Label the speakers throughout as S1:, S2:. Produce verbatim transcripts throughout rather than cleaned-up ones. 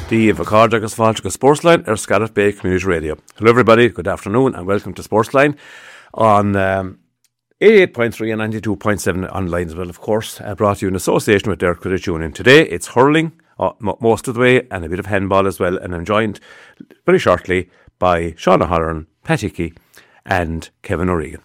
S1: The Vacard agus Fáilte Sportsline ar Scarlett Bay Community Radio. Hello everybody, good afternoon and welcome to Sportsline on um, eighty-eight point three and ninety-two point seven online as well, of course, uh, brought to you in association with Derek Credit Union. Today it's hurling uh, m- most of the way and a bit of handball as well, and I'm joined very shortly by Sean O'Halloran, Pat Hickey and Kevin O'Regan.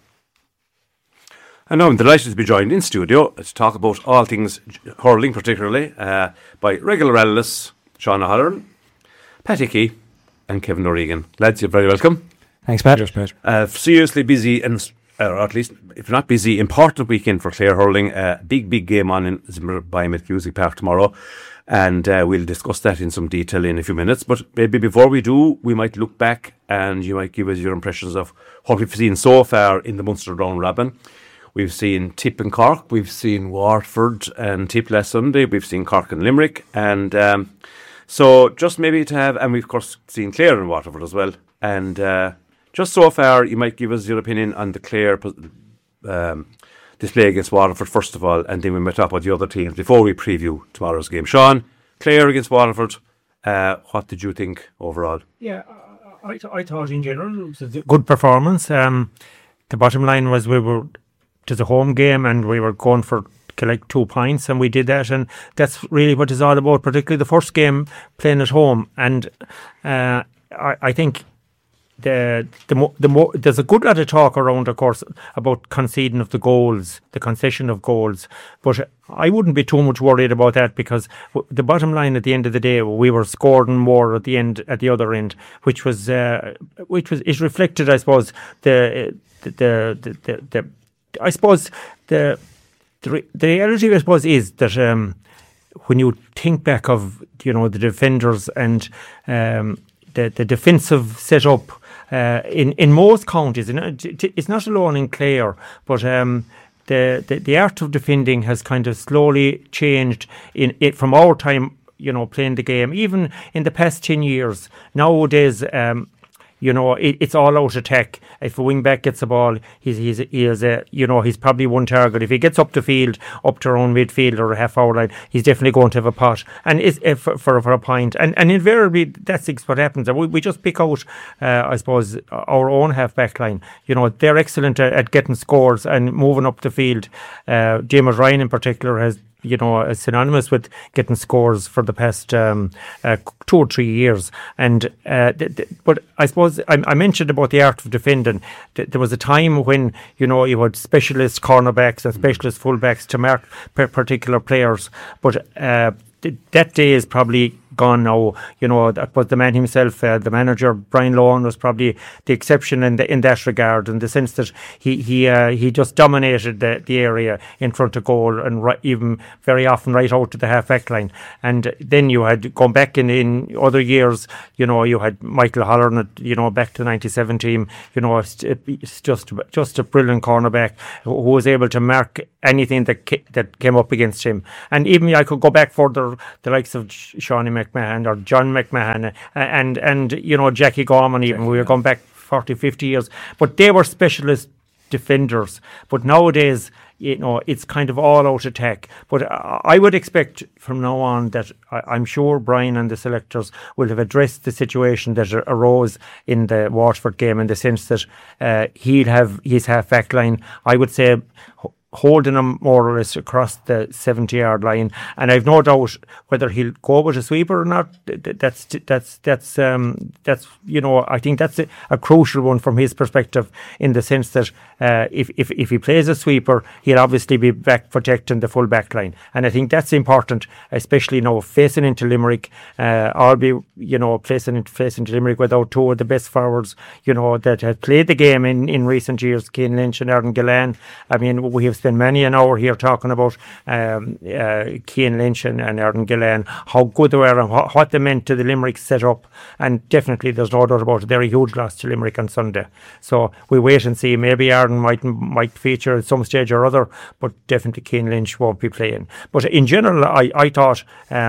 S1: And now I'm delighted to be joined in studio to talk about all things hurling particularly uh, by regular analysts Sean O'Halloran, Pat Hickey and Kevin O'Regan. Lads, you're very welcome.
S2: Thanks, Pat. Cheers, Pat.
S1: Uh, seriously busy, and or at least, if not busy, important weekend for Clare hurling. Uh, big, big game on in Zimmer Biomet Music Park tomorrow. And uh, we'll discuss that in some detail in a few minutes. But maybe before we do, we might look back and you might give us your impressions of what we've seen so far in the Munster round robin. We've seen Tip and Cork, we've seen Waterford and Tip last Sunday, we've seen Cork and Limerick, and um, so just maybe to have, and we've of course seen Clare and Waterford as well, and uh, just so far you might give us your opinion on the Clare um, display against Waterford first of all, and then we might talk about the other teams before we preview tomorrow's game. Sean, Clare against Waterford, uh, what did you think overall?
S2: Yeah, I, I, th- I thought in general it was a good performance. Um, the bottom line was we were... It was a home game and we were going for collect two points and we did that, and that's really what it's all about, particularly the first game playing at home. And uh, I, I think the the mo- the mo- there's a good lot of talk around, of course, about conceding of the goals, the concession of goals, but I wouldn't be too much worried about that, because w- the bottom line at the end of the day, we were scoring more at the end, at the other end, which was uh, which was it reflected, I suppose, the the the the, the, the I suppose the, the the reality, I suppose, is that um, when you think back of, you know, the defenders and um, the the defensive setup uh, in in most counties, and it's not alone in Clare, but um, the, the the art of defending has kind of slowly changed in it from our time, you know, playing the game, even in the past ten years. Nowadays, um, you know, it, it's all out attack. If a wing back gets the ball, he's he's he is a, you know, he's probably one target. If he gets up the field, up to around midfield or a half hour line, he's definitely going to have a pot, and is uh, for, for for a point. And and invariably that's what happens. We we just pick out, uh, I suppose, our own half back line. You know, they're excellent at, at getting scores and moving up the field. Uh, James Ryan in particular has, you know, is synonymous with getting scores for the past um, uh, two or three years. And uh, th- th- but I suppose I, I mentioned about the art of defending. Th- there was a time when, you know, you had specialist cornerbacks and specialist fullbacks to mark per- particular players, but uh, th- that day is probably gone now. You know, that was the man himself, uh, the manager Brian Lohan was probably the exception in the, in that regard, in the sense that he he uh, he just dominated the, the area in front of goal, and right, even very often right out to the half back line. And then you had gone back in, in other years, you know, you had Michael O'Halloran, you know, back to the ninety-seven team. You know, it's, it's just just a brilliant cornerback who was able to mark anything that ca- that came up against him. And even I could go back further, the likes of Shawnee McMahon or John McMahon and, and, and you know, Jackie Gorman even. Jackie, we were going back forty, fifty years. But they were specialist defenders. But nowadays, you know, it's kind of all out attack. But I would expect from now on that I, I'm sure Brian and the selectors will have addressed the situation that arose in the Waterford game, in the sense that uh, he'll have his half back line, I would say, holding him more or less across the seventy-yard line, and I've no doubt whether he'll go with a sweeper or not. That's that's that's um that's you know, I think that's a, a crucial one from his perspective, in the sense that uh, if if if he plays a sweeper, he'll obviously be back protecting the full back line, and I think that's important, especially now facing into Limerick. Uh, I'll be you know facing into facing into Limerick without two of the best forwards, you know, that have played the game in, in recent years, Cian Lynch and Aaron Gillan. I mean, we have spent many an hour here talking about um, uh, Cian Lynch and, and Aaron Gillan, how good they were and what, what they meant to the Limerick setup. And definitely there's no doubt about it, they're a huge loss to Limerick on Sunday. So we wait and see. Maybe Aaron might might feature at some stage or other, but definitely Cian Lynch won't be playing. But in general, I, I thought um,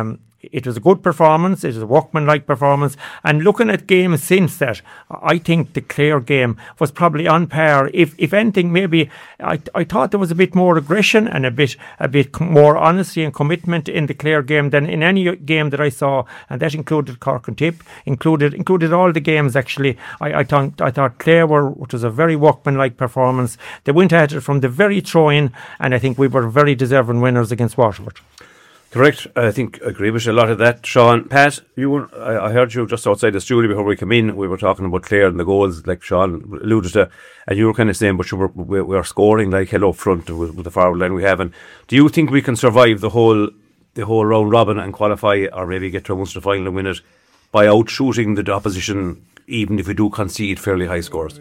S2: it was a good performance. It was a workmanlike performance. And looking at games since that, I think the Clare game was probably on par. If if anything, maybe I I thought there was a bit more aggression and a bit a bit more honesty and commitment in the Clare game than in any game that I saw, and that included Cork and Tip, included included all the games actually. I I thought I thought Clare were, which was a very workmanlike performance. They went at it from the very throw-in, and I think we were very deserving winners against Waterford.
S1: Correct. I think I agree with a lot of that, Sean. Pat, you were, I, I heard you just outside the studio before we came in. We were talking about Clare and the goals, like Sean alluded to, and you were kind of saying, but you were, we, we are scoring like hell up front with, with the forward line we have. And do you think we can survive the whole the whole round robin and qualify, or maybe get to a Munster final and win it by out shooting the opposition, even if we do concede fairly high scores?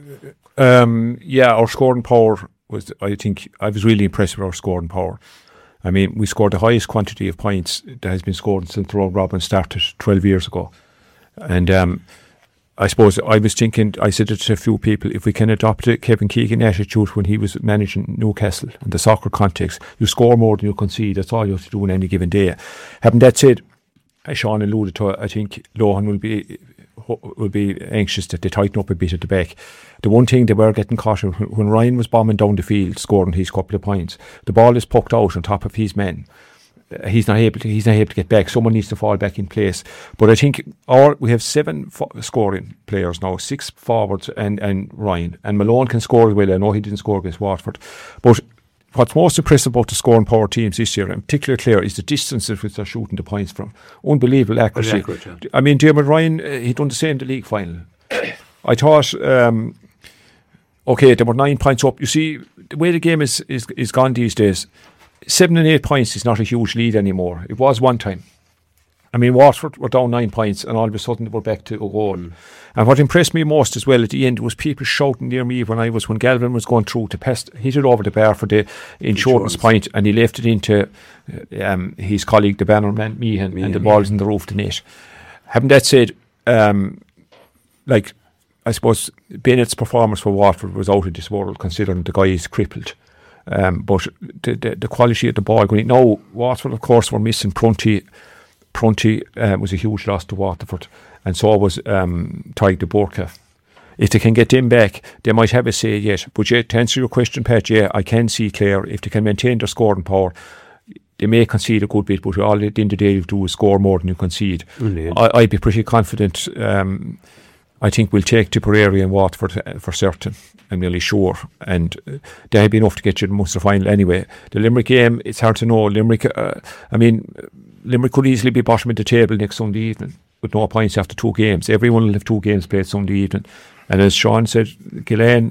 S3: Um, yeah, our scoring power was, I think, I was really impressed with our scoring power. I mean, we scored the highest quantity of points that has been scored since the round robin started twelve years ago. And um, I suppose I was thinking, I said it to a few people, if we can adopt a Kevin Keegan attitude when he was managing Newcastle in the soccer context, you score more than you concede. That's all you have to do on any given day. Having that said, as Sean alluded to, I think Lohan will be will be anxious that they tighten up a bit at the back. The one thing they were getting caught in, when Ryan was bombing down the field, scoring his couple of points, the ball is poked out on top of his men. Uh, he's not able to. He's not able to get back. Someone needs to fall back in place. But I think our we have seven fo- scoring players now, six forwards and and Ryan and Malone can score as well. I know he didn't score against Watford, but what's most impressive about the scoring power teams this year, in particular Clare, is the distances which they're shooting the points from. Unbelievable accuracy. Accurate, yeah. I mean, Dermot Ryan, uh, he done the same in the league final. I thought, um, okay, they were nine points up. You see, the way the game is, is is gone these days, seven and eight points is not a huge lead anymore. It was one time. I mean, Watford were down nine points and all of a sudden they were back to a goal. Mm. And what impressed me most as well at the end was people shouting near me when I was, when Galvin was going through to pass, hit it over the bar for the insurance point, and he left it into um, his colleague, the bannerman, Meehan, Meehan, and the ball's in the roof of the net. Having that said, um, like, I suppose Bennett's performance for Watford was out of this world, considering the guy is crippled. Um, but the, the, the quality of the ball going in. Now, Watford, of course, were missing Prunty. Prunty uh, was a huge loss to Waterford, and so was um, Tyg de Burka. If they can get them back, they might have a say yet. But yeah, to answer your question, Pat, yeah, I can see Clare, if they can maintain their scoring power, they may concede a good bit, but all at the end of the day you do is score more than you concede. I, I'd be pretty confident. Um, I think we'll take Tipperary and Watford uh, for certain. I'm nearly sure, and uh, they have been enough to get you to the Munster final anyway. The Limerick game, it's hard to know. Limerick, uh, I mean, Limerick could easily be bottom of the table next Sunday evening with no points after two games. Everyone will have two games played Sunday evening, and as Sean said, Gillane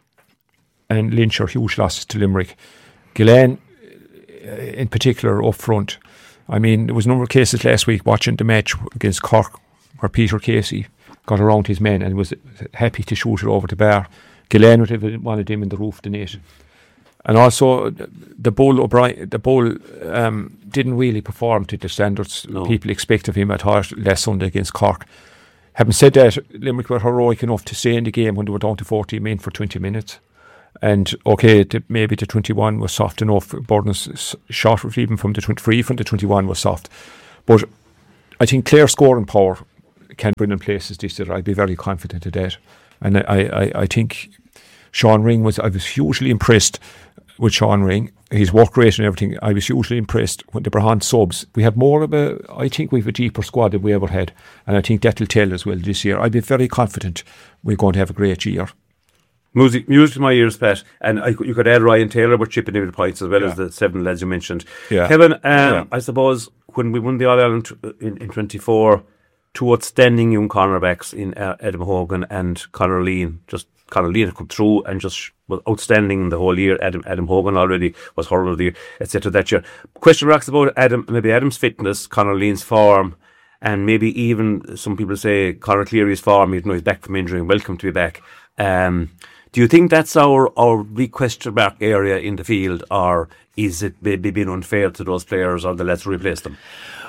S3: and Lynch are huge losses to Limerick. Gillane, uh, in particular, up front. I mean, there was a number of cases last week watching the match against Cork where Peter Casey got around his men and was happy to shoot it over the bar. Gillane would have wanted him in the roof of the net. And also, the Bull O'Brien, the Bull um, didn't really perform to the standards no. people expect of him at heart last Sunday against Cork. Having said that, Limerick were heroic enough to stay in the game when they were down to fourteen men for twenty minutes. And okay, the, maybe the twenty-one was soft enough. Burden's shot even from the twenty-three from the twenty-one was soft. But I think Clare's scoring power can bring in places this year. I'd be very confident of that. And I, I, I think Sean Ring was, I was hugely impressed with Sean Ring, his work rate and everything. I was hugely impressed when they were on subs. We have more of a, I think we have a deeper squad than we ever had. And I think that will tell as well this year. I'd be very confident we're going to have a great year.
S1: Music, music to my ears, Pat. And I, you could add Ryan Taylor, but chipping in the points as well yeah. as the seven lads you mentioned. Yeah. Kevin, um, yeah. I suppose when we won the All-Ireland in, in twenty-four, two outstanding young cornerbacks in uh, Adam Hogan and Conor Lean. Just Conor Lean had come through and just was outstanding the whole year. Adam Adam Hogan already was hurler of the year, et cetera. That year. Question marks about Adam, maybe Adam's fitness, Conor Lean's form, and maybe even some people say Conor Cleary's form. Even though he's back from injury and welcome to be back. Um, do you think that's our our big question mark area in the field, or is it maybe being unfair to those players, or the let's replace them?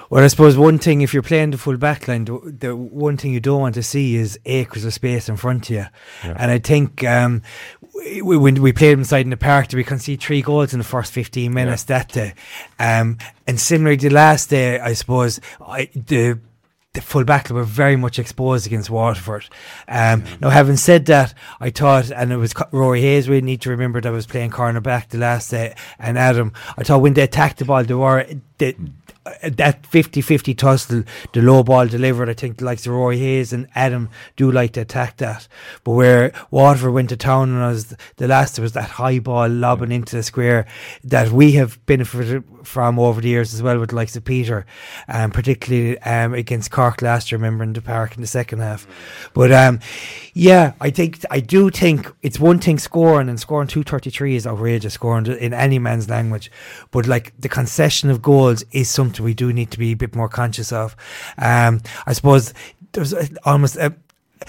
S4: Well, I suppose one thing, if you're playing the full back line, the, the one thing you don't want to see is acres of space in front of you. Yeah. And I think um, we, when we played inside in the park, we can see three goals in the first fifteen minutes yeah. that day. Um, and similarly, the last day, I suppose, I, the the full back were very much exposed against Waterford. Um, yeah. Now, having said that, I thought, and it was Rory Hayes, we need to remember that was playing cornerback the last day, and Adam, I thought when they attacked the ball, they were... They, that fifty-fifty tussle, the low ball delivered, I think the likes of Roy Hayes and Adam do like to attack that. But where Waterford went to town and was the last, there was that high ball lobbing into the square that we have benefited from over the years as well with the likes of Peter, um, particularly um, against Cork last year, remember, in the park in the second half. But um, yeah, I think I do think it's one thing scoring, and scoring two thirty-three is outrageous, scoring in any man's language. But like the concession of goals is something we do need to be a bit more conscious of. Um, I suppose there's almost a,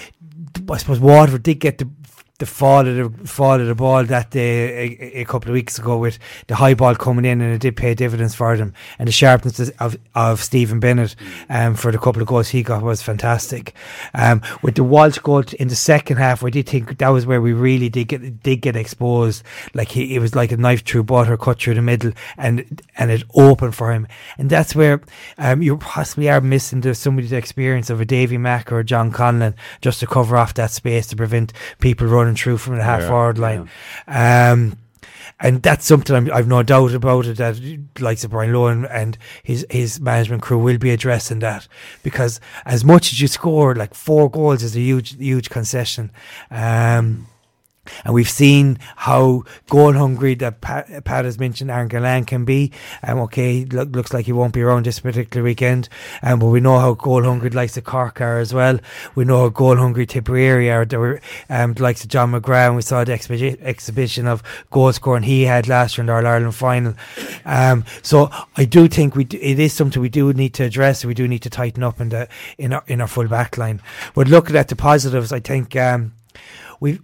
S4: I suppose Waterford did get the the fall of the fall of the ball that day a, a couple of weeks ago with the high ball coming in, and it did pay dividends for them. And the sharpness of of Stephen Bennett um, for the couple of goals he got was fantastic. Um, with the Walsh goal in the second half, I did think that was where we really did get did get exposed. Like he, it was like a knife through butter, cut through the middle, and and it opened for him. And that's where um, you possibly are missing the somebody's experience of a Davy Mack or a John Conlon just to cover off that space to prevent people running through from the half yeah, forward line. Yeah. Um, and that's something I'm, I've no doubt about it, that likes of Brian Lohan and his, his management crew will be addressing that, because as much as you score, like four goals is a huge, huge concession. Um, And we've seen how goal hungry that Pat, Pat has mentioned Aaron Gallan can be. Um, okay, look, looks like he won't be around this particular weekend. Um, but we know how goal hungry the likes of Cork are as well. We know how goal hungry Tipperary are. There were um, the likes of John McGrath. We saw the exhibi- exhibition of goal scoring he had last year in the All-Ireland final. Um, so I do think we do, it is something we do need to address. We do need to tighten up in the in our, in our full back line. But looking at the positives, I think um, we.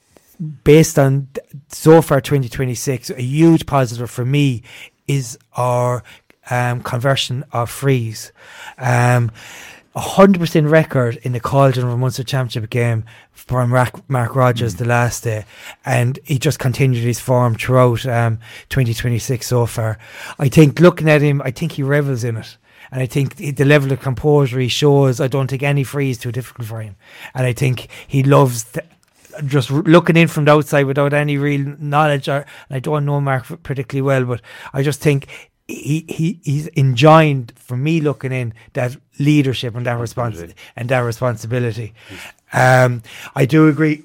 S4: Based on so far twenty twenty-six, a huge positive for me is our um, conversion of frees. Um, a hundred percent record in the Cauldron of a Munster Championship game from Mark, Mark Rogers mm. the last day, and he just continued his form throughout um, twenty twenty-six so far. I think looking at him, I think he revels in it. And I think the level of composure he shows, I don't think any free is too difficult for him. And I think he loves th- just looking in from the outside without any real knowledge, or I don't know Mark particularly well, but I just think he, he he's enjoying, for me looking in, that leadership and that respons- and that responsibility. Um, I do agree.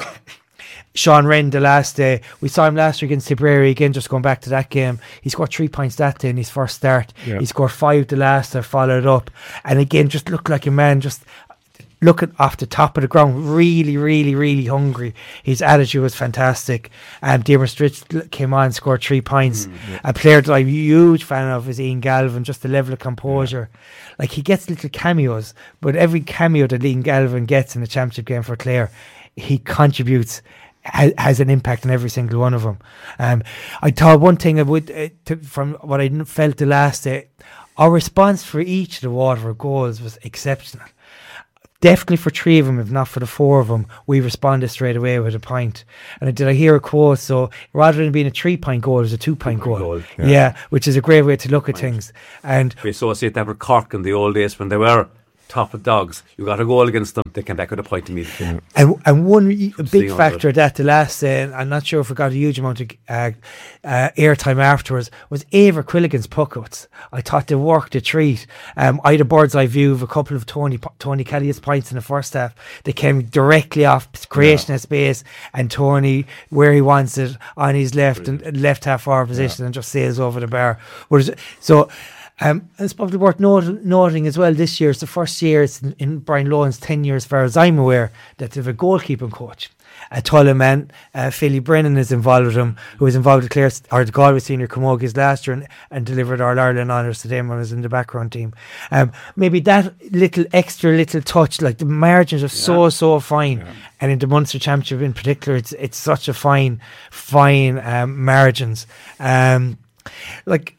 S4: Sean Wren, the last day, we saw him last week against Tipperary again, just going back to that game. He scored three points that day in his first start. Yeah. He scored five the last that followed up. And again, just looked like a man just looking off the top of the ground, really, really, really hungry. His attitude was fantastic. Um, Diarmuid Stritch came on and scored three points. Mm, yeah. A player that I'm a huge fan of is Ian Galvin, just the level of composure. Yeah. Like, he gets little cameos, but every cameo that Ian Galvin gets in the championship game for Clare, he contributes, ha- has an impact on every single one of them. Um, I thought one thing I would, uh, to, from what I felt the last day, our response for each of the Waterford goals was exceptional. Definitely for three of them, if not for the four of them, we responded straight away with a point. And did I hear a quote? So rather than being a three-point goal, it was a two-point goal. goal yeah. yeah, which is a great way to look at things. And
S1: we associate that with Cork in the old days when they were top of dogs. You got a goal against them, they came back with a point immediately. Yeah.
S4: And and one a big factor of that, the last, uh, I'm not sure if we got a huge amount of uh, uh, airtime afterwards, was Ava Quilligan's puckouts. I thought they worked a treat. Um, I had a bird's eye view of a couple of Tony Tony Kelly's points in the first half. They came directly off creation yeah. of space, and Tony, where he wants it, on his left Brilliant. and left half forward position, yeah. and just sails over the bar. Whereas, so. Um, it's probably worth not- noting as well, this year it's the first year it's in, in Brian Lohan's tenure, as far as I'm aware, that they have a goalkeeping coach. A Tulla man, uh, Philly Brennan is involved with him, who was involved with Clare, or the Galway senior Camogies last year, and, and delivered our Ireland honours to them when I was in the background team. Um, maybe that little extra little touch, like the margins are yeah. so, so fine. Yeah. And in the Munster Championship in particular, it's it's such a fine, fine um, margins. Um, like,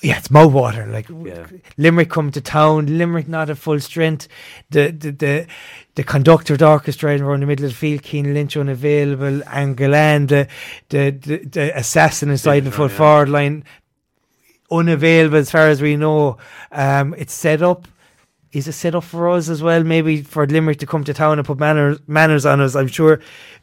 S4: Yeah, it's mouthwater. Like
S1: Yeah.
S4: Limerick come to town, Limerick not at full strength. The the the, the conductor, the orchestra around the middle of the field, Keane Lynch unavailable, Angolan, the the, the, the assassin inside the full
S1: yeah.
S4: forward line, unavailable as far as we know. Um, it's set up. Is it set up for us as well? Maybe for Limerick to come to town and put manners manners on us. I'm sure.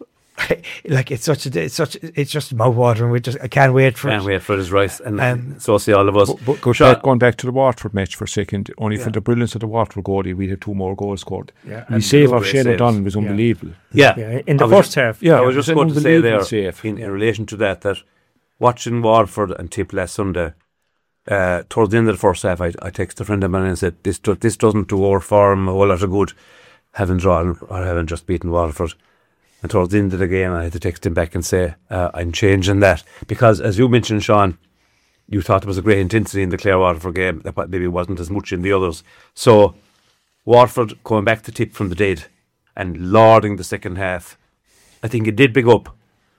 S4: Like it's such a, it's such, it's just mouthwater, and we just, I can't wait for
S1: Can't
S4: it.
S1: wait for his rice, and
S4: Um,
S1: so see all of us.
S3: But, but go
S1: Sure.
S3: back, going back to the Watford match for a second, only
S1: Yeah.
S3: for the brilliance of the Watford goalie, we had two more goals scored.
S2: Yeah,
S3: The
S1: and
S3: save
S1: two
S3: of
S1: great
S3: Shane
S1: saves.
S3: O'Donnell was
S2: Yeah.
S3: unbelievable.
S1: Yeah,
S2: Yeah, in the
S1: I was
S2: first
S1: just-
S2: half.
S3: Yeah,
S1: I was just
S3: it
S1: going
S3: was
S1: to say there,
S3: unbelievable save.
S1: in,
S3: Yeah.
S1: in relation to that, that watching Waterford and Tip last Sunday, uh, towards the end of the first half, I, I texted a friend of mine and said, this, do, this doesn't do our form a whole lot of good, having drawn or having just beaten Waterford. And towards the end of the game, I had to text him back and say, uh, I'm changing that. Because, as you mentioned, Sean, you thought there was a great intensity in the Clare Waterford game, that maybe wasn't as much in the others. So, Waterford coming back to Tip from the dead and lording the second half, I think it did big up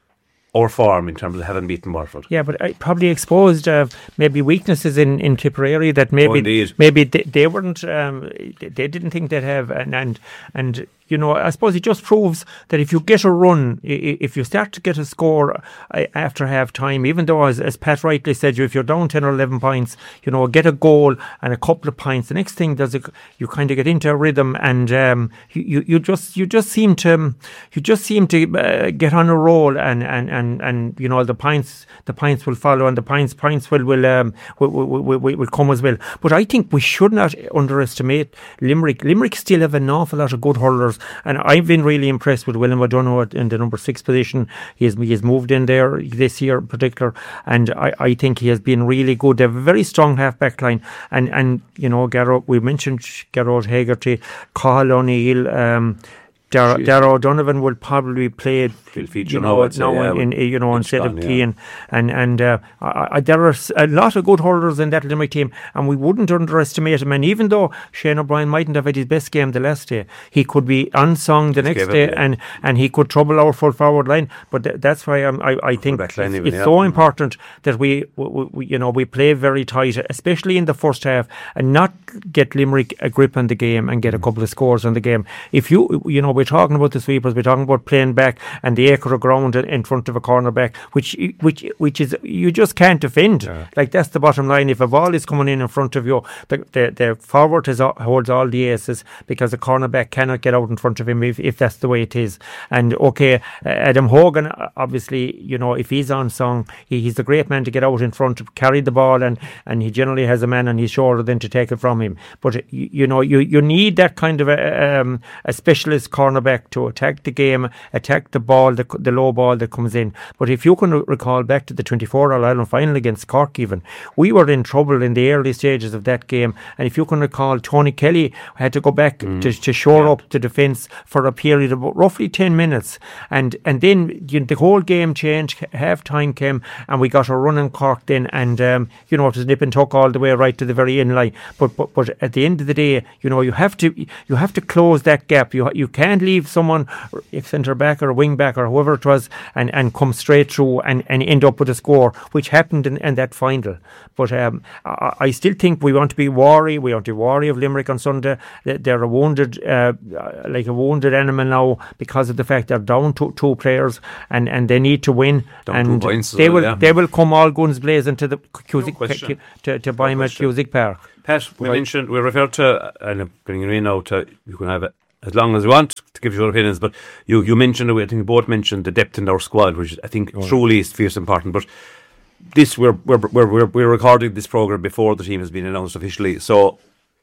S1: our form in terms of having beaten Waterford.
S2: Yeah, but I probably exposed uh, maybe weaknesses in, in Tipperary that maybe
S1: Oh, indeed.
S2: maybe they, they weren't um, they didn't think they'd have, and and and you know, I suppose it just proves that if you get a run, i- i- if you start to get a score uh, after half time, even though as, as Pat rightly said, you if you're down ten or eleven points, you know, get a goal and a couple of points, the next thing does it, you kind of get into a rhythm, and um, you, you you just you just seem to um, you just seem to uh, get on a roll, and and and and you know, the points the points will follow, and the points points will will um will, will, will, will come as well. But I think we should not underestimate Limerick. Limerick still have an awful lot of good hurlers, and I've been really impressed with William O'Donoghue in the number six position. He has he has moved in there this year in particular, and I, I think he has been really good. They have a very strong half back line, and and you know, Garrod, we mentioned Garrod Hegarty, Cathal O'Neill, um, Dar- Darragh O'Donovan will probably play,
S1: He'll feature
S2: you
S1: now,
S2: know,
S1: I'd say,
S2: now
S1: yeah,
S2: in, in you know,
S1: It's
S2: instead of
S1: gone, yeah.
S2: Keane, and and uh, I, I, there are s- a lot of good hurlers in that Limerick team, and we wouldn't underestimate him. And even though Shane O'Brien mightn't have had his best game the last day, he could be unsung the
S1: Just
S2: next
S1: gave it,
S2: day,
S1: yeah.
S2: and and he could trouble our full forward line. But th- that's why I'm, I I think
S1: back line
S2: it's,
S1: even,
S2: it's
S1: yeah.
S2: so important that we, we, we you know we play very tight, especially in the first half, and not get Limerick a grip on the game and get a couple of scores on the game. If you you know we're talking about the sweepers, we're talking about playing back and the acre of ground in- in front of a corner back, which which which is you just can't defend.
S3: Yeah.
S2: Like, that's the bottom line. If a ball is coming in in front of you, the the, the forward has, all- holds all the aces, because the cornerback cannot get out in front of him if, if that's the way it is. And okay, uh, Adam Hogan, uh, obviously, you know, if he's on song, he, he's a great man to get out in front, carry the ball, and and he generally has a man on his shoulder then to take it from him. But uh, you, you know, you you need that kind of a um, a specialist cornerback to attack the game, attack the ball, the, the low ball that comes in. But if you can re- recall back to the twenty-four All-Ireland final against Cork even, we were in trouble in the early stages of that game. And if you can recall, Tony Kelly had to go back
S1: Mm.
S2: to, to shore up the defence for a period of roughly ten minutes. And and then you know, the whole game changed, half time came, and we got a run in Cork then. And, um, you know, it was nip and tuck all the way right to the very end line. But, but but at the end of the day, you know, you have to you have to close that gap. You you can't leave someone, if centre back or wing back or whoever it was, and, and come straight through and, and end up with a score, which happened in, in that final. But um, I, I still think we want to be wary. We want to be wary of Limerick on Sunday. They- They're a wounded, uh, like a wounded animal now, because of the fact they're down to two players, and, and they need to win.
S1: Down two
S2: and
S1: points as
S2: they
S1: well,
S2: will
S1: yeah.
S2: they will come all guns blazing to the Cusick,
S1: question.
S2: to to buy him at
S1: question.
S2: Cusick Park.
S1: Pat, we mentioned, we referred to, and I'm bringing you in now to, you can have it as long as you want to give your opinions, but you, you mentioned, I think you both mentioned the depth in our squad, which I think truly is fierce important. But this, we're, we're, we're, we're, we're recording this programme before the team has been announced officially. So,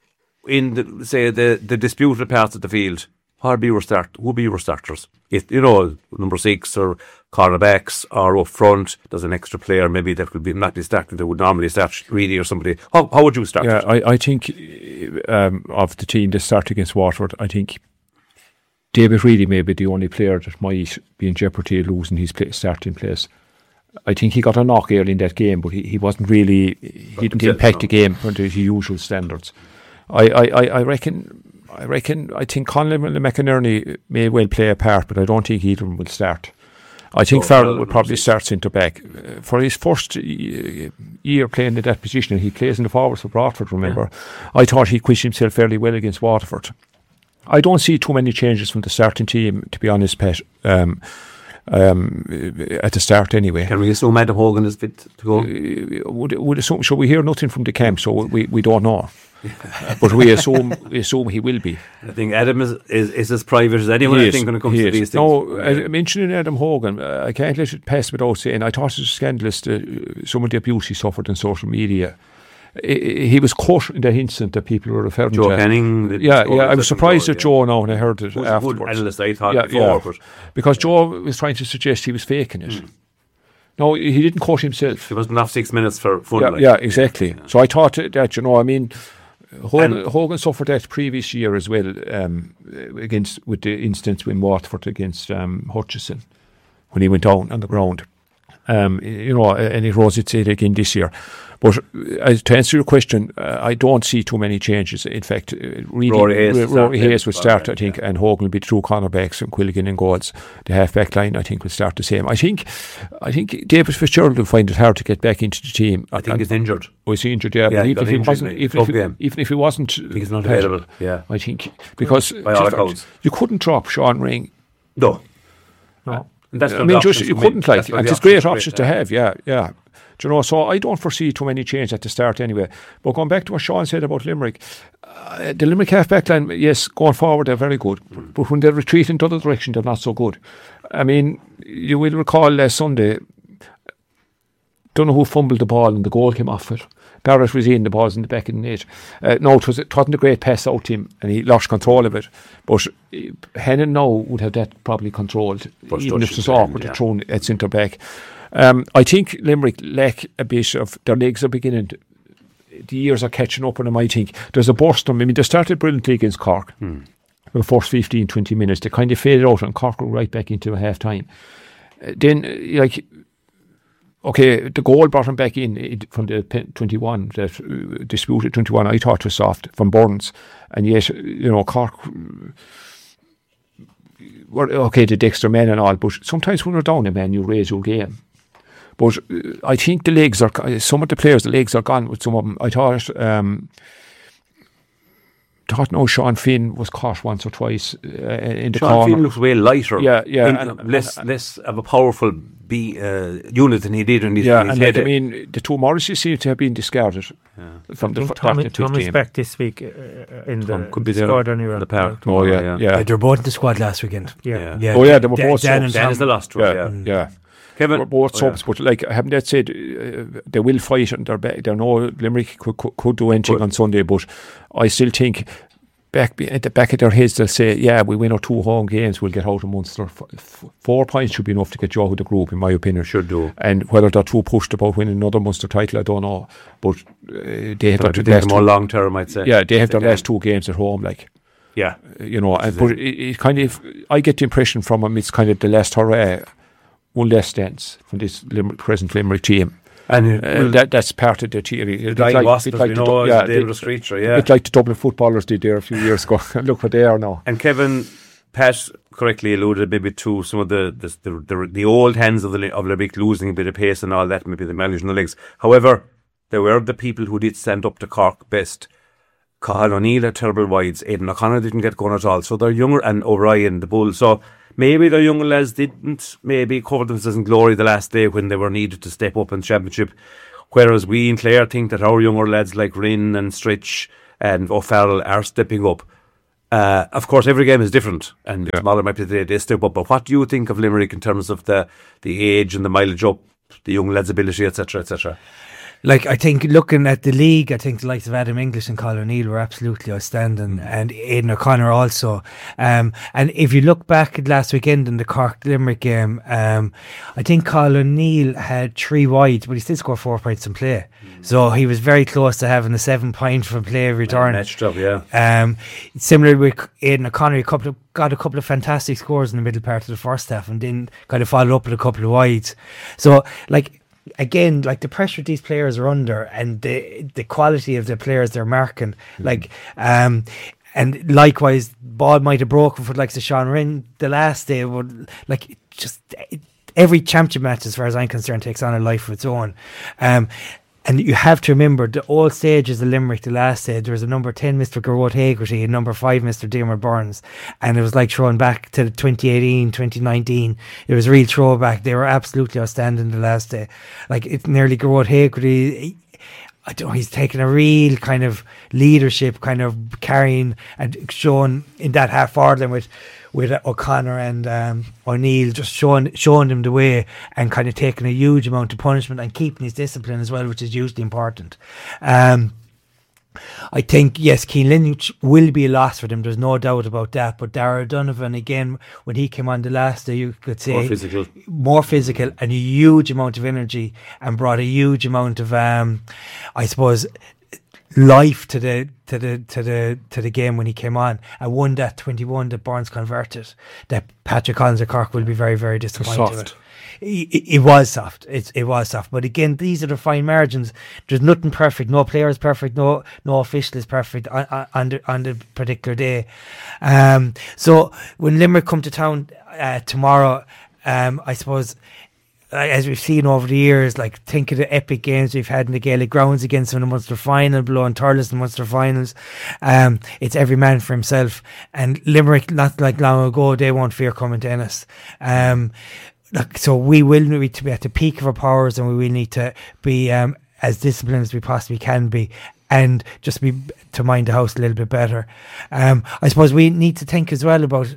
S1: in the, say, the, the disputed parts of the field, what be your start? Who be your starters? If you know, number six or cornerbacks, or up front, there's an extra player maybe that could be not be starting that would normally start, Reedy or somebody. How how would you start?
S3: Yeah,
S1: it?
S3: I, I think um, of the team that started against Waterford, I think David Reedy may be the only player that might be in jeopardy of losing his play, starting place. I think he got a knock early in that game, but he, he wasn't really, he didn't
S1: himself,
S3: impact
S1: no.
S3: the game for the usual standards. I, I, I, I reckon, I reckon, I think Conlon and McInerney may well play a part, but I don't think either of them will start. I think
S1: So,
S3: Farrell
S1: well,
S3: would probably
S1: we'll
S3: start centre back uh, for his first uh, year playing in that position. And he plays in the forwards for Bradford. Remember, yeah. I thought he quit himself fairly well against Waterford. I don't see too many changes from the starting team, to be honest, Pat. Um, um, at the start, anyway.
S1: Can we assume Adam Hogan is fit to go?
S3: Uh, would, would assume, so we hear nothing from the camp, so we, we don't know. uh, but we assume we assume he will be.
S1: I think Adam is, is, is as private as anyone.
S3: He
S1: I
S3: is,
S1: think when it comes
S3: he
S1: to
S3: is.
S1: these things.
S3: No, uh, mentioning Adam Hogan, uh, I can't let it pass without saying I thought it was scandalous uh, some of the abuse he suffered on social media. He, he was caught in the incident that people were referring
S1: Joe
S3: to.
S1: Canning.
S3: Yeah, yeah. I was surprised at
S1: yeah.
S3: Joe now when I heard it
S1: Who's
S3: afterwards.
S1: A good analyst, I thought
S3: yeah,
S1: before,
S3: yeah.
S1: but
S3: because Joe was trying to suggest he was faking it. Mm. No, he didn't quote himself.
S1: He wasn't off six minutes for fun.
S3: Yeah,
S1: like.
S3: yeah exactly. Yeah. So I thought that, you know, I mean, Hogan,
S1: And
S3: Hogan suffered that previous year as well um, against with the instance in Waterford against um, Hutchison when he went down on the ground. Um, you know, and it rose its head again this year. But uh, to answer your question, uh, I don't see too many changes. In fact, uh, really,
S1: Rory Hayes,
S3: R- Rory Hayes will start,
S1: right,
S3: I think,
S1: yeah.
S3: and Hogan will be the two cornerbacks and Quilligan and goals. The half-back line, I think, will start the same. I think I think David Fitzgerald will find it hard to get back into the team.
S1: I think
S3: and,
S1: he's injured.
S3: Was he injured? Yeah,
S1: Yeah,
S3: but
S1: he
S3: even
S1: got
S3: if he
S1: injured
S3: wasn't,
S1: in a
S3: even
S1: tough
S3: if, he,
S1: game.
S3: even if he wasn't,
S1: I think he's not available. Yeah,
S3: I think because
S1: by all accounts,
S3: you couldn't drop Sean Ring.
S1: No,
S2: No.
S1: And that's
S3: I mean, just you couldn't like, and it's great options to have. Yeah, yeah. Do you know, so I don't foresee too many changes at the start anyway. But going back to what Sean said about Limerick, uh, the Limerick half-back line, yes, going forward, they're very good. Mm. But when they retreat in the other direction, they're not so good. I mean, you will recall last Sunday, don't know who fumbled the ball and the goal came off it. Barrett was in, the ball's in the back of the net. Uh, no, it, was, it wasn't a great pass out to him and he lost control of it. But uh, Hennon now would have that probably controlled,
S1: First
S3: even if
S1: touch
S3: it's
S1: in
S3: awkward
S1: the
S3: to
S1: end,
S3: throw at centre back. Um, I think Limerick lack a bit of, their legs are beginning to, the years are catching up on them. I think there's a burst on them. I mean, they started brilliantly against Cork
S1: hmm.
S3: for the first fifteen, twenty minutes. They kind of faded out and Cork were right back into a half time. Uh, then, uh, like, okay, the goal brought him back in it, from the twenty-one, that uh, disputed twenty-one, I thought was soft from Burns. And yet, you know, Cork were, okay, the Dexter men and all, but sometimes when you're down a man, you raise your game. But uh, I think the legs are, some of the players, the legs are gone with some of them. I thought, um, thought no, Sean Finn was caught once or twice uh, in the
S1: Sean
S3: corner.
S1: Finn looks way lighter.
S3: Yeah, yeah.
S1: In,
S3: and,
S1: less,
S3: and,
S1: less of a powerful B uh, unit than he did in his,
S3: yeah,
S1: in his
S3: and
S1: head.
S3: like, I mean, the two Morrises seem to have been discarded
S1: yeah.
S3: from the
S2: Tommy,
S3: starting
S2: Tommy's
S3: team.
S2: back this week uh, in
S1: Tom
S2: the
S1: could be there
S2: squad anyway.
S1: in the park.
S3: Oh, yeah,
S1: yeah.
S3: yeah.
S4: Uh, they're both in the squad last weekend.
S2: Yeah.
S1: Yeah.
S3: Oh, yeah, they were
S4: Dan-
S3: both
S4: Dan
S3: subs.
S4: and
S1: Dan is the last one,
S3: Yeah,
S1: yeah.
S3: yeah. yeah.
S1: Kevin,
S3: We're both
S1: oh,
S3: subs,
S1: yeah.
S3: but like, having that said, uh, they will fight and they're back. They know Limerick could, could, could do anything
S1: Good.
S3: on Sunday, but I still think back at the back of their heads they'll say, yeah, we win our two home games, we'll get out of Munster. F- f- four points should be enough to get you out of the group, in my opinion.
S1: Should do.
S3: And whether they're too pushed about winning another Munster title, I don't know. But uh, they have
S1: But
S3: their
S1: I think
S3: last
S1: more
S3: two,
S1: long term, I'd say.
S3: yeah, they have their
S1: They
S3: last
S1: can.
S3: two games at home, like.
S1: Yeah.
S3: You know, and, but it, it kind of, I get the impression from them it's kind of the last hurrah, one last dance from this Limerick, present Limerick team.
S1: And it,
S3: Uh,
S1: well,
S3: that that's part of their theory.
S1: the
S3: It's
S1: Dying
S3: like-
S1: Wasps,
S3: it's like
S1: we
S3: the
S1: know,
S3: Du-
S1: is
S3: yeah,
S1: David
S3: they-
S1: Streeter, yeah.
S3: It's like the Dublin footballers did there a few years ago. Look what they are now.
S1: And Kevin, Pat correctly alluded maybe to some of the the, the, the, the old hands of the of Limerick losing a bit of pace and all that, maybe the mileage in the legs. However, there were the people who did stand up to Cork best. Cathal O'Neill had terrible wides. Aidan O'Connor didn't get going at all. So they're younger, and O'Brien, the bull. So maybe the younger lads didn't maybe cover themselves in glory the last day when they were needed to step up in championship. Whereas we in Clare think that our younger lads like Rinn and Stritch and O'Farrell are stepping up. Uh, of course, every game is different, and
S3: Yeah.
S1: smaller might be the they step up. But what do you think of Limerick in terms of the the age and the mileage up, the young lads' ability, et cetera, et cetera?
S4: Like, I think looking at the league, I think the likes of Adam English and Colin O'Neill were absolutely outstanding, and Aidan O'Connor also. Um, and if you look back at last weekend in the Cork Limerick game, um, I think Colin O'Neill had three wides, but he still scored four points in play. Mm. So he was very close to having a seven point from play return.
S1: Matched up, yeah.
S4: Um, similarly with Aidan O'Connor, he couple of, got a couple of fantastic scores in the middle part of the first half, and then kind of followed up with a couple of wides. So, like, again, like the pressure these players are under and the the quality of the players they're marking, mm-hmm. like, um, and likewise, ball might have broken for like the Sean Rinn the last day, would like it just it, every championship match, as far as I'm concerned, takes on a life of its own. Um, And you have to remember the all stages of Limerick, the last stage, there was a number ten, Mister Garrod Hagerty, and number five, Mister Dermot Burns. And it was like throwing back to twenty eighteen, twenty nineteen. It was a real throwback. They were absolutely outstanding the last day. Like, it's nearly Garrod Hagerty. I don't know, he's taken a real kind of leadership, kind of carrying and showing in that half forward line with with O'Connor and um, O'Neill, just showing showing him the way and kind of taking a huge amount of punishment and keeping his discipline as well, which is hugely important. Um, I think, yes, Keane will be a loss for them, there's no doubt about that, but Dara Donovan, again, when he came on the last day, you could say
S1: more physical,
S4: more physical and a huge amount of energy, and brought a huge amount of um, I suppose life to the to the to the to the game when he came on, and won that twenty-one that Burns converted, that Patrick Collins of Cork will be very, very disappointed
S3: soft.
S4: with. It, it, it was soft. It's it was soft. But again, these are the fine margins. There's nothing perfect. No player is perfect. No no official is perfect on, on, on, the, on the particular day. Um, so when Limerick come to town uh, tomorrow, um, I suppose, as we've seen over the years, like, think of the epic games we've had in the Gaelic grounds against them in the Munster final, blowing Thurles in the Munster finals. Um, it's every man for himself. And Limerick, not like long ago, they won't fear coming to Ennis. Um, like, so we will need to be at the peak of our powers, and we will need to be um, as disciplined as we possibly can be, and just be to mind the house a little bit better. Um, I suppose we need to think as well about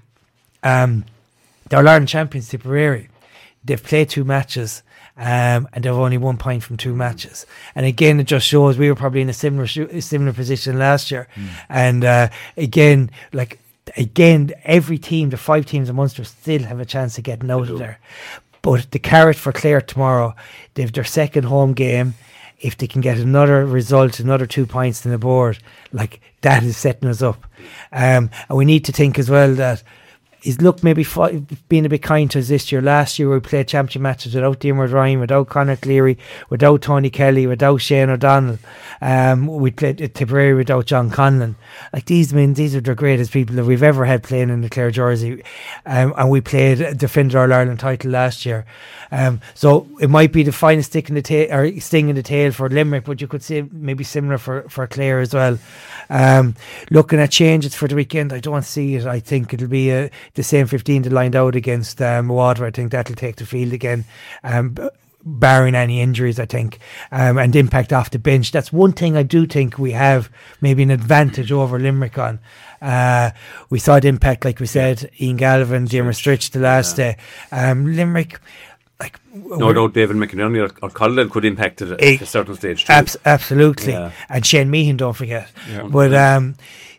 S4: um, the All-Ireland champions, Tipperary. They've played two matches, um, and they've only one point from two matches. And again, it just shows we were probably in a similar sh- similar position last year. Mm. And uh, again, like again, every team, the five teams in Munster, still have a chance of getting out of there. But the carrot for Clare tomorrow, they've their second home game. If they can get another result, another two points on the board, like, that is setting us up. Um, and we need to think as well that is look maybe fi- being a bit kind to us this year. Last year we played championship matches without Diarmuid Ryan, without Conor Cleary, without Tony Kelly, without Shane O'Donnell. Um, we played at Tipperary without John Conlon. Like, these men, these are the greatest people that we've ever had playing in the Clare jersey. Um, and we played defender All Ireland title last year. Um, so it might be the finest stick in the tail or sting in the tail for Limerick, but you could say maybe similar for, for Clare as well. Um, looking at changes for the weekend, I don't see it. I think it'll be uh, the same fifteen that lined out against um, Water. I think that'll take the field again, um, b- barring any injuries, I think, um, and impact off the bench. That's one thing I do think we have maybe an advantage over Limerick on. Uh, we saw the impact, like we said, Ian Galvin, Diarmuid Stritch the last yeah. day. Um, Limerick, like,
S1: no doubt David McInerney or, or Colin could impact it at a, a certain stage too.
S4: Abs- absolutely. Yeah. And Shane Meehan, don't forget. Yeah. But um,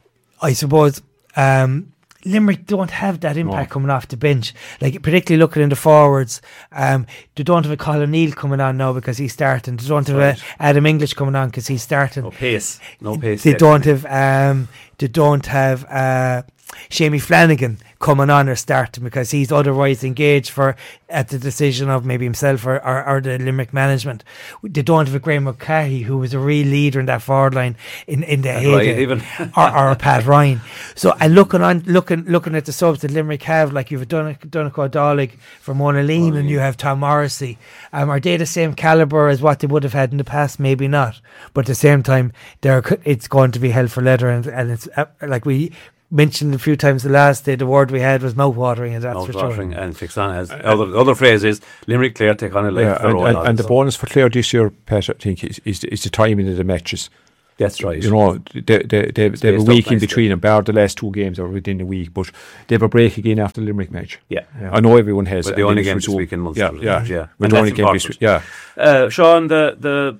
S4: I suppose um, Limerick don't have that impact no. coming off the bench. Like, particularly looking in the forwards, um, they don't have a Colin Neal coming on now because he's starting. They don't have right. a Adam English coming on because he's starting.
S1: No pace. No pace.
S4: They yet. don't have. Um, they don't have. Uh, Shamie Flanagan coming on or starting because he's otherwise engaged for at the decision of maybe himself or, or, or the Limerick management. They don't have a Graham Mulcahy, who was a real leader in that forward line in, in the heyday, even or, or a Pat Ryan. So, and looking on looking looking at the subs that Limerick have, like, you've Dun- Donegal Dollig for Mona Lean, oh, and you have Tom Morrissey. Um, are they the same calibre as what they would have had in the past? Maybe not, but at the same time, they're it's going to be hell for leather, and, and it's uh, like we mentioned a few times the last day, the word we had was mouth-watering, and that's
S1: mouth-watering,
S4: for sure.
S1: And fixed on as uh, other other phrase is Limerick Clare take on a life
S3: yeah,
S1: and,
S3: and, and, and
S1: so.
S3: the bonus for Clare this year, Pat, I think is, is, is the timing of the matches.
S1: That's right.
S3: You know, they they they, they have a week in between, and bar the last two games are within a week, but they have a break again after the Limerick match.
S1: Yeah, yeah.
S3: I know everyone has.
S1: But the only game this week in Munster.
S3: Yeah, yeah,
S1: yeah.
S3: And the only game this week. Yeah.
S1: Uh, Sean, the the.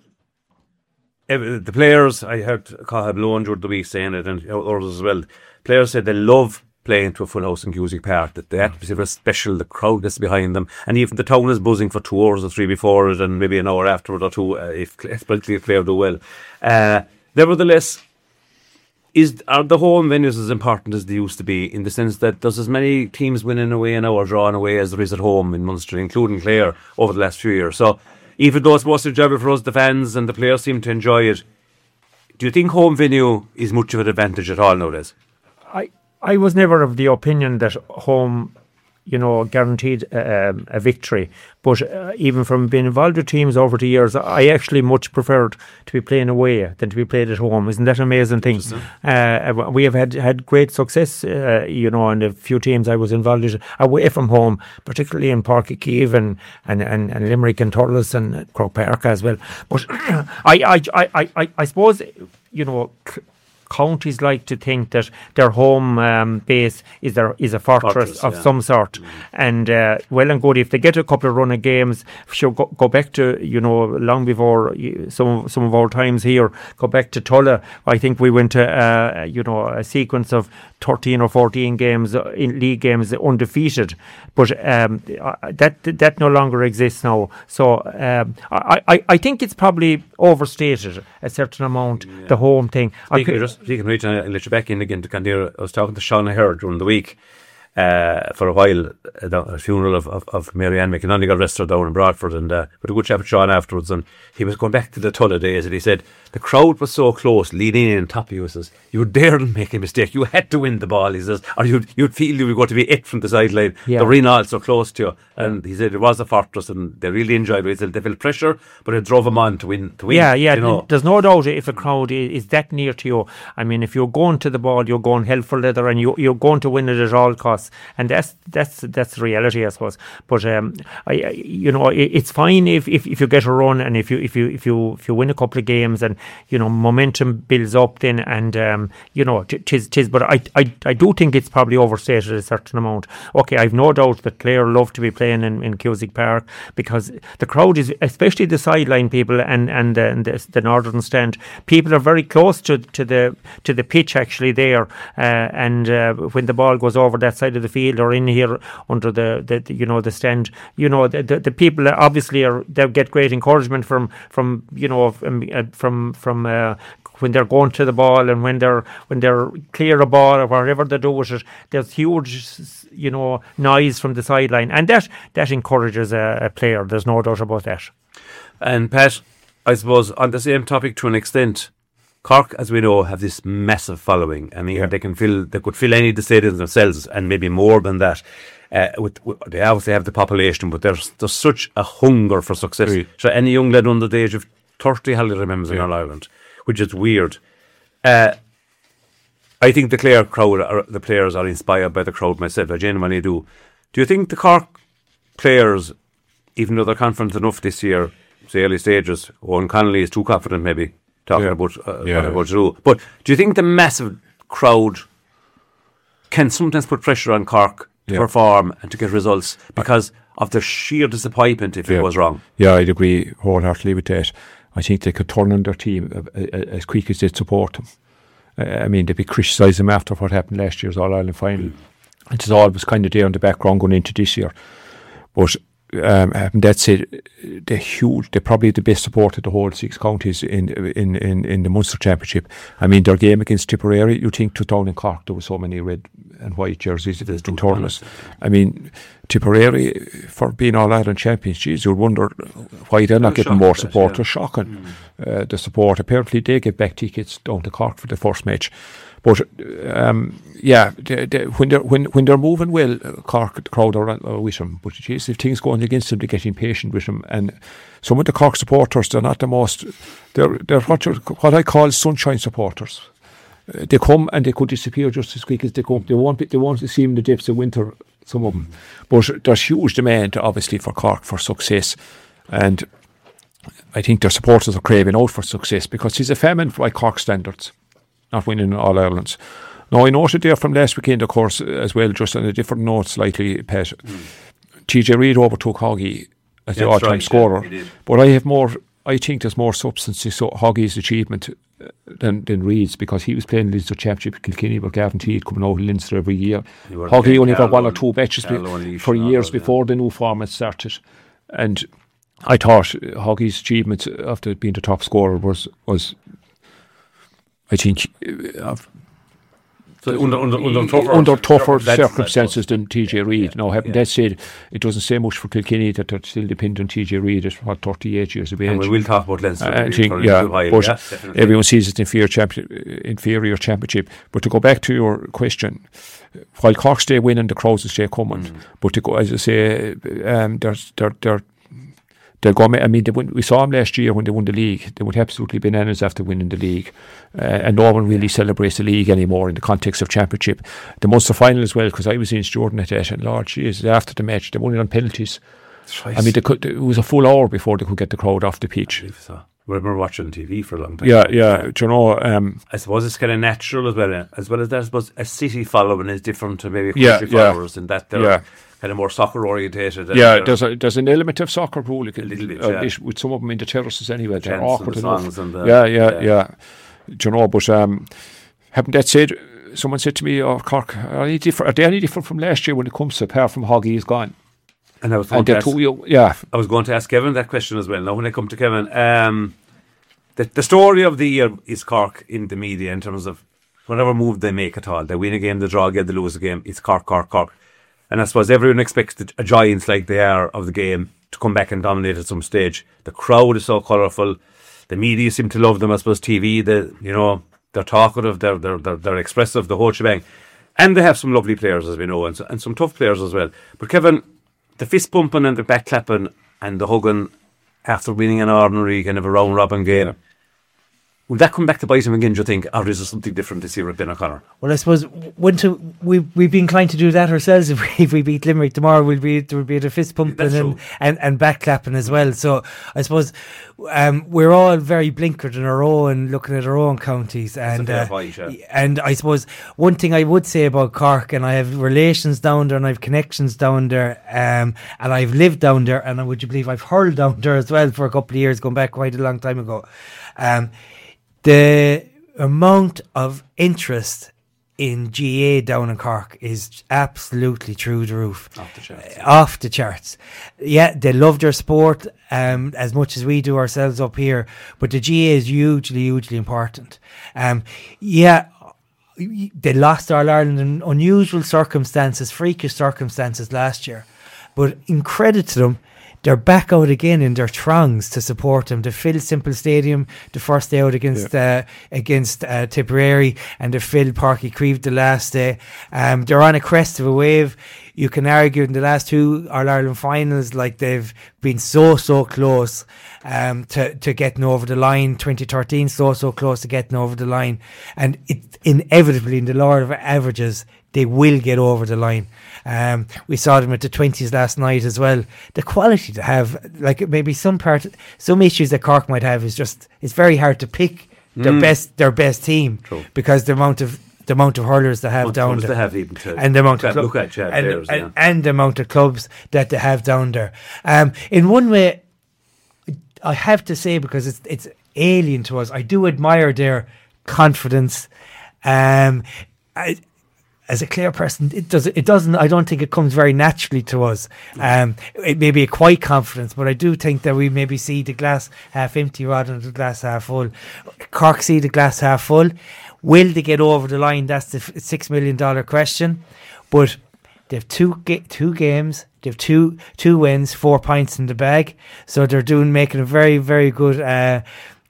S1: The players, I heard Cathal Blown during the week saying it, and others as well. Players said they love playing to a full house in Cusack Park, that the atmosphere is special, the crowd that's behind them, and even the town is buzzing for two hours or three before it, and maybe an hour afterward or two, uh, if especially if Clare do well. Uh, nevertheless, is are the home venues as important as they used to be, in the sense that there's as many teams winning away now or drawing away as there is at home in Munster, including Clare, over the last few years? So, even though it's most enjoyable for us, the fans and the players seem to enjoy it, do you think home venue is much of an advantage at all nowadays?
S2: I, I was never of the opinion that home you know, guaranteed uh, um, a victory. But uh, even from being involved with teams over the years, I actually much preferred to be playing away than to be played at home. Isn't that an amazing thing? Uh, we have had, had great success, uh, you know, in the few teams I was involved with away from home, particularly in Páirc Uí Chaoimh and, and, and, and Limerick and Thurles and Croke Park as well. But I, I, I, I, I suppose, you know, c- counties like to think that their home um, base is their is a fortress, fortress of yeah. some sort, mm. and uh, well and good if they get a couple of run of games. Sure, go, go back to, you know, long before some some of our times here. Go back to Tulla. I think we went to uh, you know a sequence of thirteen or fourteen games in league games undefeated, but um, that that no longer exists now. So um, I, I I think it's probably overstated a certain amount, yeah. the home thing.
S1: Speaking, just, speaking of which, I'll let you back in again to Candira. I was talking to Sean O'Hare during the week uh, for a while at a funeral of, of, of Mary Ann McInerney got arrested down in Bradford, and uh, with a good chat with Sean afterwards, and he was going back to the Tulla days, and he said the crowd was so close, leading in on top of you. He says, you daren't make a mistake. You had to win the ball, he says, or you'd, you'd feel you were going to be it from the sideline. Yeah. The Renal so close to you. And he said it was a fortress, and they really enjoyed it. He said they felt pressure, but it drove them on to win. To win
S2: yeah, yeah.
S1: You know?
S2: There's no doubt if a crowd is that near to you. I mean, if you're going to the ball, you're going hell for leather, and you, you're going to win it at all costs. And that's that's that's the reality, I suppose. But um, I, you know, it, it's fine if, if, if you get a run, and if you if you if you if you win a couple of games, and you know momentum builds up, then and um, you know tis tis. But I, I I do think it's probably overstated a certain amount. Okay, I've no doubt that Clare love to be playing in, in Cusack Park, because the crowd is, especially the sideline people and and, uh, and the, the northern stand, people are very close to, to the to the pitch actually there, uh, and uh, when the ball goes over that side of the field or in here under the, the, the you know the stand, you know the, the, the people obviously are, they get great encouragement from from you know from from, from uh, when they're going to the ball, and when they're when they're clear a ball or whatever they do with it, there's huge, you know, noise from the sideline, and that that encourages a, a player. There's no doubt about that.
S1: And Pat, I suppose on the same topic to an extent, Cork, as we know, have this massive following. I mean, yeah. they can fill, they could fill any of the stadiums themselves, and maybe more than that. Uh, with, with, they obviously have the population, but there's there's such a hunger for success. Really? So any young lad under the age of thirty hardly remembers yeah. in All Ireland, which is weird. Uh, I think the Clare crowd, are, the players are inspired by the crowd myself. I genuinely do. Do you think the Cork players, even though they're confident enough this year, say early stages, Owen Connolly is too confident maybe, talking
S3: yeah.
S1: about uh,
S3: yeah.
S1: about Giroud. But do you think the massive crowd can sometimes put pressure on Cork to yeah. perform and to get results because of the sheer disappointment if yeah. it was wrong?
S3: Yeah, I'd agree wholeheartedly with that. I think they could turn on their team as quick as they'd support them. Uh, I mean, they'd be criticising them after what happened last year's All-Ireland final. Mm. It was always kind of there in the background going into this year. But um, that said, they're huge. They're probably the best support of the whole six counties in in, in, in the Munster Championship. I mean, their game against Tipperary, you think to town in Cork, there were so many red and white jerseys in Thurles. I mean, Tipperary, for being All-Ireland champions, geez, you'd wonder why they're not getting more support. They're shocking, mm. uh, the support. Apparently, they get back tickets down to Cork for the first match. But um, yeah, they, they, when they're when when they're moving well, Cork the crowd are, are with them. But geez, if things going against them, they get impatient with them. And some of the Cork supporters, they're not the most. They're they're what what I call sunshine supporters. Uh, they come and they could disappear just as quick as they come. They won't be, they won't see in the depths of winter. Some of them, but there's huge demand obviously for Cork for success, and I think their supporters are craving out for success because he's a famine by Cork standards. Not winning All Irelands. Now, I noted there from last weekend, of course, as well, just on a different note slightly, Pat. Mm. T J Reid overtook Hoggy as the all-time right, scorer. Yeah, but I have more, I think there's more substance to so Hoggy's achievement than, than Reid's, because he was playing Leinster Championship with Kilkenny with Gavin Teed coming out of Leinster every year. Hoggy only got one or two matches be, for years that, before yeah. the new format started. And I thought Hoggy's achievement after being the top scorer was was I think uh,
S1: So under, under, under tougher,
S3: under tougher
S1: that's-
S3: circumstances than T J Reid. Now, having
S1: Yeah.
S3: that said, it doesn't say much for Kilkenny that they're still dependent on T J Reid at what, thirty-eight years of age.
S1: And we will talk about Leinster.
S3: I
S1: We'll
S3: think,
S1: turn
S3: yeah,
S1: into Ohio,
S3: but
S1: yeah, definitely.
S3: everyone sees it inferior, champion, inferior championship. But to go back to your question, while Cork stay winning, the crowds will stay coming.
S1: Mm.
S3: But to go, as I say, um, they're they're they're they're going. I mean, they won, we saw them last year when they won the league. They went absolutely bananas after winning the league, uh, and no one really celebrates the league anymore in the context of championship. The Munster final as well, because I was in Jordan at that, and Lord, jeez, after the match, they won it on penalties.
S1: Right.
S3: I mean, they could, it was a full hour before they could get the crowd off the pitch.
S1: So. We were watching T V for a long time.
S3: Yeah, yeah. Do you know? Um,
S1: I suppose it's kind of natural as well, eh? As well as that. I suppose a city following is different to maybe a
S3: Yeah,
S1: country
S3: yeah.
S1: followers in that they're
S3: Yeah.
S1: kind of more soccer orientated.
S3: yeah, there's a there's an element of soccer rule a
S1: little bit,
S3: uh,
S1: yeah.
S3: ish- with some of them in the terraces anyway. They're
S1: chants and
S3: awkward
S1: the
S3: enough.
S1: songs and the-
S3: yeah, yeah,
S1: yeah.
S3: yeah. Do you know? But um, having that said, someone said to me, "Oh, Cork, are they different? Are they any different from last year when it comes to apart from Hoggy is gone?"
S1: And I was going
S3: And
S1: to
S3: they're
S1: ask,
S3: too young. Yeah,
S1: I was going to ask Kevin that question as well. Now, when I come to Kevin, um, the the story of the year is Cork in the media in terms of whatever move they make at all. They win a game, they draw a game, they lose a game. It's Cork, Cork, Cork. And I suppose everyone expects the, a giants like they are of the game to come back and dominate at some stage. The crowd is so colourful. The media seem to love them. I suppose T V, the you know, they're talkative, they're they're they're, they're expressive, the whole shebang. And they have some lovely players, as we know, and, so, and some tough players as well. But Kevin, the fist pumping and the back clapping and the hugging after winning an ordinary kind of a round robin game.
S3: Yeah.
S1: Will that come back to bite him again, do you think? Or is there something different this year with Ben O'Connor?
S4: Well, I suppose wouldn't we we'd be inclined to do that ourselves if we, if we beat Limerick tomorrow. We'll be there would be a fist pumping
S1: That's
S4: and,
S1: true.
S4: and and back clapping as well. So I suppose um, we're all very blinkered in our own, looking at our own counties, and
S1: fair
S4: uh,
S1: point, yeah.
S4: and I suppose one thing I would say about Cork, and I have relations down there, and I have connections down there, um, and I've lived down there, and would you believe I've hurled down there as well for a couple of years, going back quite a long time ago. Um, The amount of interest in G A down in Cork is absolutely through the roof.
S1: Off the charts.
S4: Uh, Off the charts. Yeah, they love their sport um, as much as we do ourselves up here, but the G A is hugely, hugely important. Um, yeah, they lost All Ireland in unusual circumstances, freakish circumstances last year, but in credit to them, they're back out again in their throngs to support them. They filled Simple Stadium the first day out against uh, against uh, Tipperary, and they filled Parky Creve the last day. Um, they're on a crest of a wave. You can argue in the last two All Ireland finals, like they've been so so close um, to to getting over the line. twenty thirteen, so so close to getting over the line, and it inevitably in the law of averages, they will get over the line. Um, we saw them at the twenties last night as well. The quality to have, like maybe some part, some issues that Cork might have is just it's very hard to pick their
S1: Mm.
S4: best their best team
S1: True.
S4: because the amount of the amount of hurlers they have
S1: What
S4: down
S1: clubs
S4: there,
S1: they have even to
S4: and the amount of
S1: look
S4: club-
S1: at, yeah,
S4: and,
S1: players,
S4: and,
S1: yeah.
S4: and the amount of clubs that they have down there. Um, in one way, I have to say, because it's it's alien to us, I do admire their confidence. Um, I, as a clear person, it does. It doesn't. I don't think it comes very naturally to us. Um, it may be a quiet confidence, but I do think that we maybe see the glass half empty rather than the glass half full. Cork see the glass half full. Will they get over the line? That's the f- six million dollar question. But they've two ga- two games. They've two two wins, four pints in the bag. So they're doing making a very very good. Uh,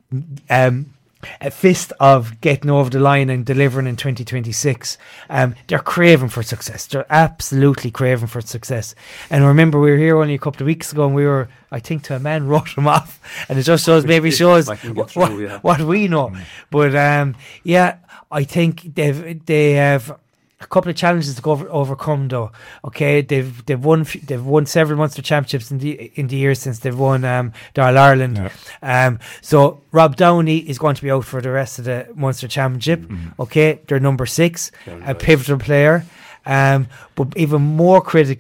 S4: um, a fist of getting over the line and delivering in twenty twenty-six. Um, they're craving for success. They're absolutely craving for success. And remember, we were here only a couple of weeks ago, and we were, I think, to a man wrote them off, and it just shows, maybe shows
S1: I can get
S4: what,
S1: through, yeah.
S4: what we know. But um, yeah, I think they've they have a couple of challenges to go over, overcome, though. Okay, they've they've won f- they've won several Munster championships in the in the years since they've won um, the All Ireland.
S3: Yeah.
S4: Um, so Rob Downey is going to be out for the rest of the Munster Championship.
S3: Mm-hmm.
S4: Okay, they're number six,
S1: Very
S4: a
S1: right.
S4: pivotal player. Um, but even more critical